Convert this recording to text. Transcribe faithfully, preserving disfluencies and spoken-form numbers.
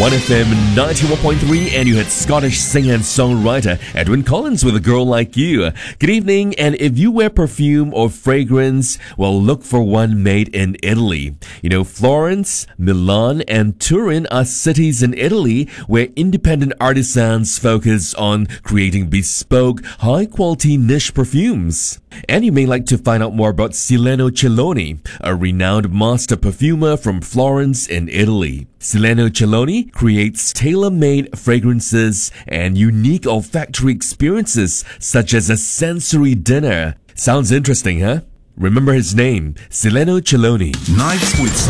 one F M ninety-one point three, and you had Scottish singer and songwriter Edwyn Collins with A Girl Like You. Good evening, and if you wear perfume or fragrance, well, look for one made in Italy. You know, Florence, Milan, and Turin are cities in Italy where independent artisans focus on creating bespoke, high-quality niche perfumes. And you may like to find out more about Sileno Celoni, a renowned master perfumer from Florence in Italy. Sileno Celoni creates tailor-made fragrances and unique olfactory experiences such as a sensory dinner. Sounds interesting, huh? Remember his name, Sileno Celoni. Nights with